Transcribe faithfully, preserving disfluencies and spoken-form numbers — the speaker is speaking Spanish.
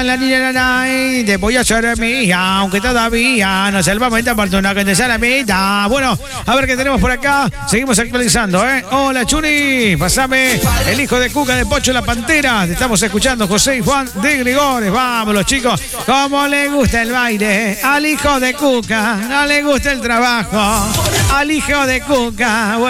la la la la te voy a hacer mía, aunque todavía no es el momento oportuno que te sea la mitad. Bueno, a ver qué tenemos por acá. Seguimos actualizando, ¿eh? Hola, Chuni, pasame el hijo de Cuca de Pocho la Pantera. Te estamos escuchando, José y Juan de Gregores. Vámonos, chicos. ¿Cómo le gusta el baile? Al hijo de Cuca no le gusta el trabajo. Al hijo de Cuca. Bueno,